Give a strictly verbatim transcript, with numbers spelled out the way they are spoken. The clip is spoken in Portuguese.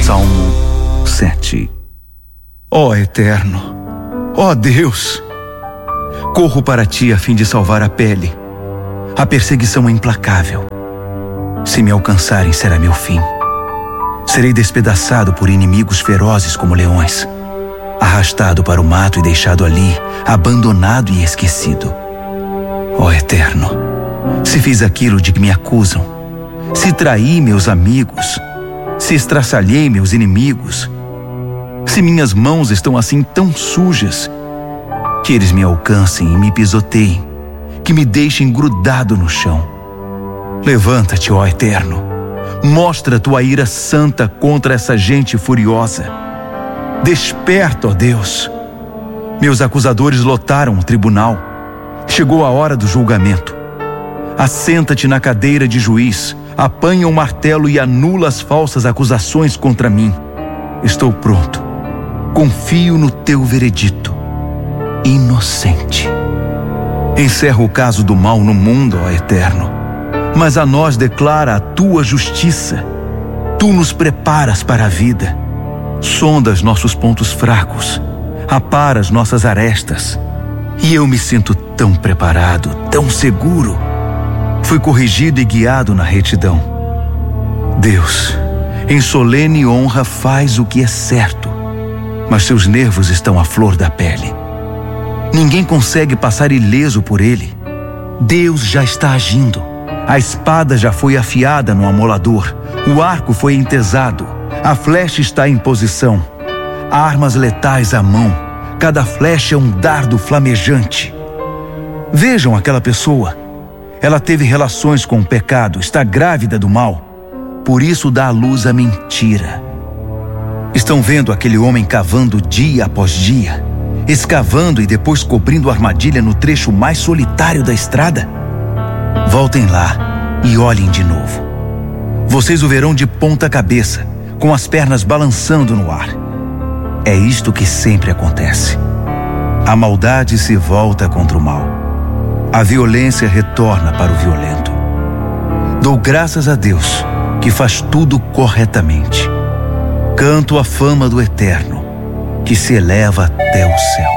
Salmo sete. Ó Eterno, ó Deus, corro para ti a fim de salvar a pele. A perseguição é implacável. Se me alcançarem, será meu fim. Serei despedaçado por inimigos ferozes como leões, arrastado para o mato e deixado ali, abandonado e esquecido. Ó Eterno, se fiz aquilo de que me acusam, se traí meus amigos, se estraçalhei meus inimigos, se minhas mãos estão assim tão sujas, que eles me alcancem e me pisoteiem, que me deixem grudado no chão. Levanta-te, ó Eterno, mostra tua ira santa contra essa gente furiosa. Desperta, ó Deus. Meus acusadores lotaram o tribunal. Chegou a hora do julgamento. Assenta-te na cadeira de juiz, apanha o martelo e anula as falsas acusações contra mim. Estou pronto. Confio no teu veredito. Inocente. Encerra o caso do mal no mundo, ó Eterno, mas a nós declara a tua justiça. Tu nos preparas para a vida. Sondas nossos pontos fracos, aparas nossas arestas. E eu me sinto tão preparado, tão seguro. Fui corrigido e guiado na retidão. Deus, em solene honra, faz o que é certo, mas seus nervos estão à flor da pele. Ninguém consegue passar ileso por ele. Deus já está agindo. A espada já foi afiada no amolador. O arco foi entesado. A flecha está em posição. Armas letais à mão. Cada flecha é um dardo flamejante. Vejam aquela pessoa. Ela teve relações com o pecado, está grávida do mal. Por isso dá à luz a mentira. Estão vendo aquele homem cavando dia após dia, escavando e depois cobrindo armadilha no trecho mais solitário da estrada? Voltem lá e olhem de novo. Vocês o verão de ponta cabeça, com as pernas balançando no ar. É isto que sempre acontece. A maldade se volta contra o mal. A violência retorna para o violento. Dou graças a Deus, que faz tudo corretamente. Canto a fama do Eterno, que se eleva até o céu.